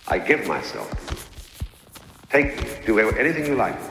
I give myself. Take me. Do anything you like.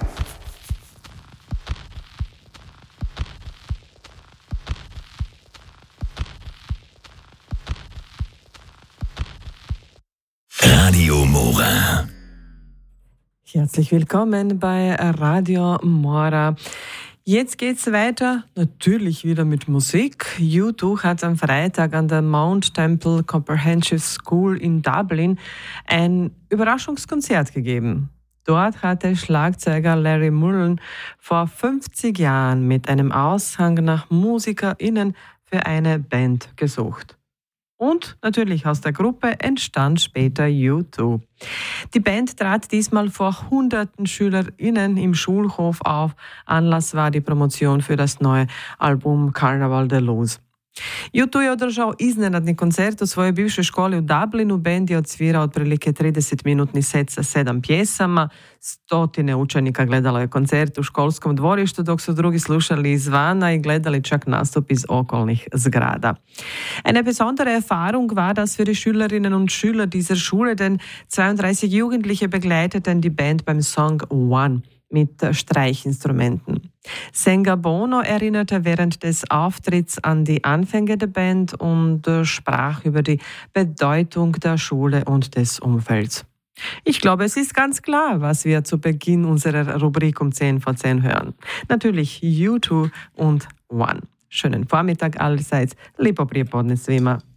Radio Mora. Herzlich willkommen bei Radio Mora. Jetzt geht's weiter, natürlich wieder mit Musik. U2 hat am Freitag an der Mount Temple Comprehensive School in Dublin ein Überraschungskonzert gegeben. Dort hatte Schlagzeuger Larry Mullen vor 50 Jahren mit einem Aushang nach MusikerInnen für eine Band gesucht. Und natürlich aus der Gruppe entstand später U2. Die Band trat diesmal vor hunderten SchülerInnen im Schulhof auf. Anlass war die Promotion für das neue Album Carnival de Luz. U2 je održao iznenadni koncert u svojoj bivšoj školi u Dublinu. Bend je odsvirao otprilike 30-minutni set sa 7 pjesama. Stotine učenika gledalo je koncert u školskom dvorištu, dok su drugi slušali izvana i gledali čak nastup iz okolnih zgrada. Eine besondere Erfahrung war das für die Schülerinnen und Schüler dieser Schule, denn 32 Jugendliche begleiteten die Band beim Song One mit Streichinstrumenten. Sänger Bono erinnerte während des Auftritts an die Anfänge der Band und sprach über die Bedeutung der Schule und des Umfelds. Ich glaube, es ist ganz klar, was wir zu Beginn unserer Rubrik um 10 vor 10 hören. Natürlich U2 und One. Schönen Vormittag allerseits. Lepo prijepodne svima.